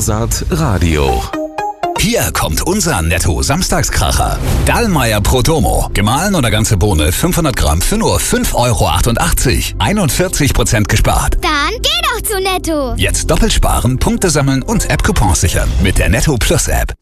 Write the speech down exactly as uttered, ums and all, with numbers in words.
Sparsat Radio. Hier kommt unser Netto-Samstagskracher. Dallmayr Prodomo. Gemahlen oder ganze Bohne fünfhundert Gramm für nur fünf Euro achtundachtzig. einundvierzig Prozent gespart. Dann geh doch zu Netto. Jetzt doppelt sparen, Punkte sammeln und App-Coupons sichern. Mit der Netto Plus App.